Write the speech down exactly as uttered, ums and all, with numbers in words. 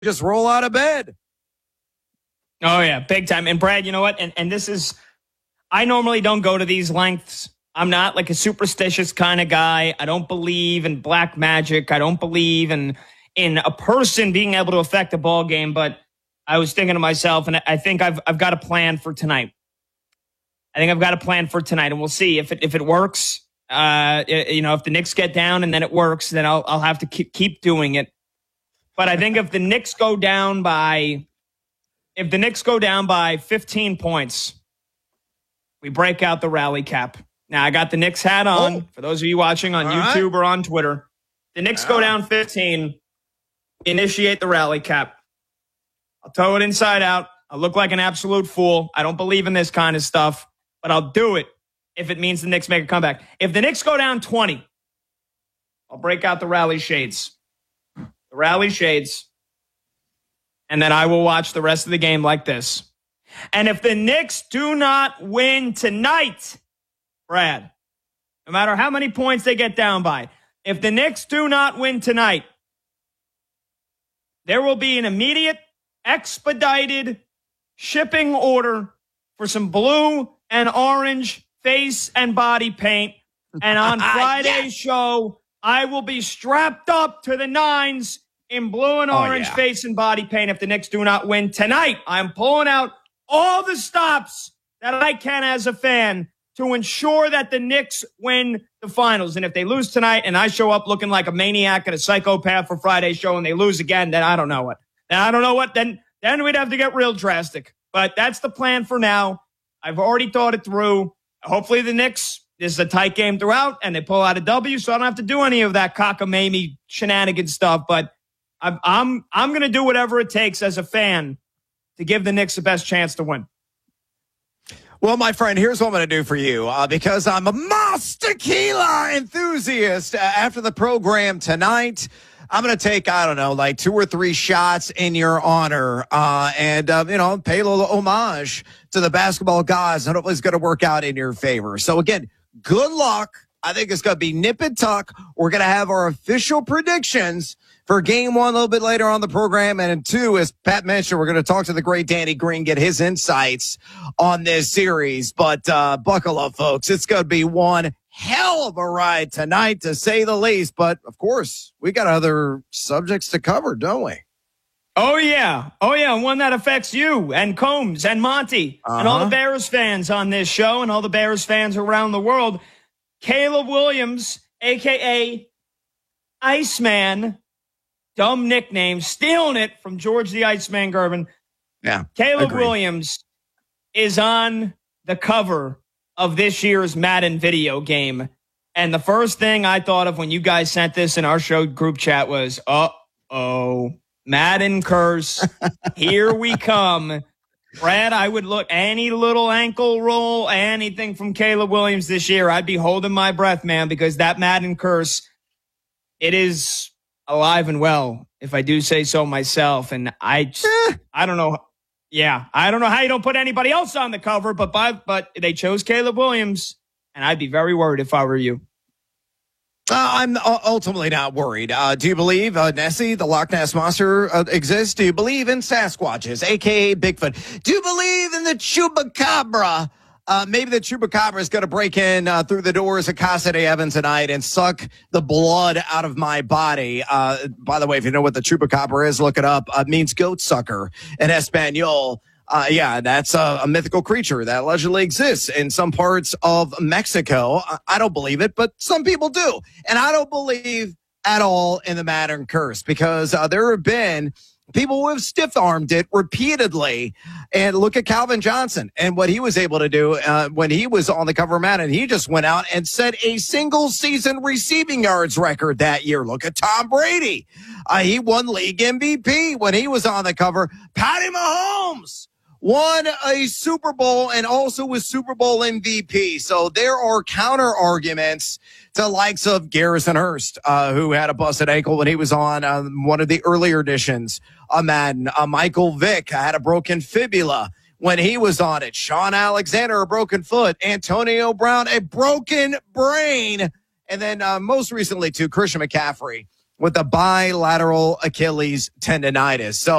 just roll out of bed. Oh, yeah, big time. And Brad, you know what? And and this is, I normally don't go to these lengths. I'm not like a superstitious kind of guy. I don't believe in black magic. I don't believe in in a person being able to affect a ball game. But I was thinking to myself, and I think I've I've got a plan for tonight. I think I've got a plan for tonight, and we'll see if it if it works. Uh, you know, if the Knicks get down and then it works, then I'll I'll have to keep keep doing it. But I think if the Knicks go down by if the Knicks go down by fifteen points, we break out the rally cap. Now, I got the Knicks hat on, oh. for those of you watching on All YouTube right. or on Twitter. The Knicks yeah. go down fifteen, initiate the rally cap. I'll toe it inside out. I'll look like an absolute fool. I don't believe in this kind of stuff, but I'll do it if it means the Knicks make a comeback. If the Knicks go down twenty, I'll break out the rally shades. The rally shades. And then I will watch the rest of the game like this. And if the Knicks do not win tonight, Brad, no matter how many points they get down by, if the Knicks do not win tonight, there will be an immediate, expedited shipping order for some blue and orange face and body paint. And on Friday's yes. show, I will be strapped up to the nines in blue and orange oh, yeah. face and body paint if the Knicks do not win tonight. I'm pulling out all the stops that I can as a fan to ensure that the Knicks win the finals. And if they lose tonight and I show up looking like a maniac and a psychopath for Friday's show and they lose again, then I don't know what. Then I don't know what. Then, then we'd have to get real drastic. But that's the plan for now. I've already thought it through. Hopefully the Knicks, this is a tight game throughout, and they pull out a W, so I don't have to do any of that cockamamie shenanigan stuff. But I'm I'm I'm going to do whatever it takes as a fan to give the Knicks the best chance to win. Well, my friend, here's what I'm going to do for you. Uh, because I'm a Mas Tequila enthusiast, uh, after the program tonight, I'm going to take, I don't know, like two or three shots in your honor uh, and, uh, you know, pay a little homage to the basketball gods. And hopefully it's going to work out in your favor. So, again, good luck. I think it's going to be nip and tuck. We're going to have our official predictions for game one a little bit later on the program. And two, as Pat mentioned, we're going to talk to the great Danny Green, get his insights on this series. But uh, buckle up, folks. It's going to be one hell of a ride tonight, to say the least. But, of course, we got other subjects to cover, don't we? Oh, yeah. Oh, yeah. One that affects you and Combs and Monty uh-huh. and all the Bears fans on this show and all the Bears fans around the world. Caleb Williams, a k a. Iceman, dumb nickname, stealing it from George the Iceman Gervin. Yeah, Caleb agreed. Williams is on the cover of this year's Madden video game. And the first thing I thought of when you guys sent this in our show group chat was, uh-oh, Madden curse. Here we come. Brad, I would look any little ankle roll, anything from Caleb Williams this year, I'd be holding my breath, man, because that Madden curse, it is alive and well, if I do say so myself. And I just, I don't know. Yeah, I don't know how you don't put anybody else on the cover, but by, but they chose Caleb Williams, and I'd be very worried if I were you. Uh, I'm ultimately not worried. Uh, do you believe uh, Nessie, the Loch Ness Monster, uh, exists? Do you believe in Sasquatches, a k a. Bigfoot? Do you believe in the Chupacabra? Uh, maybe the Chupacabra is going to break in uh, through the doors of Casa de Evans tonight and suck the blood out of my body. Uh, by the way, if you know what the Chupacabra is, look it up. Uh, it means goat sucker in Espanol. Uh, yeah, that's a, a mythical creature that allegedly exists in some parts of Mexico. I, I don't believe it, but some people do. And I don't believe at all in the Madden curse, because uh, there have been people who have stiff-armed it repeatedly. And look at Calvin Johnson and what he was able to do uh, when he was on the cover of Madden. He just went out and set a single-season receiving yards record that year. Look at Tom Brady. Uh, he won league M V P when he was on the cover. Patty Mahomes won a Super Bowl and also was Super Bowl M V P. So there are counter arguments to likes of Garrison Hurst, uh, who had a busted ankle when he was on uh, one of the earlier editions of Madden. Uh, Michael Vick had a broken fibula when he was on it. Sean Alexander, a broken foot. Antonio Brown, a broken brain. And then uh, most recently, too, Christian McCaffrey with a bilateral Achilles tendonitis. So